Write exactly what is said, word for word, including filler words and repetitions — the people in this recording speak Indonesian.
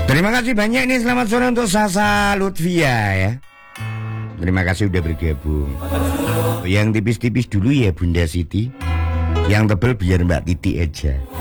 Terima kasih banyak nih, selamat sore untuk Sasa Lutfia ya. Terima kasih udah bergabung. Yang tipis-tipis dulu ya Bunda Siti. Yang tebel biar Mbak Titi aja.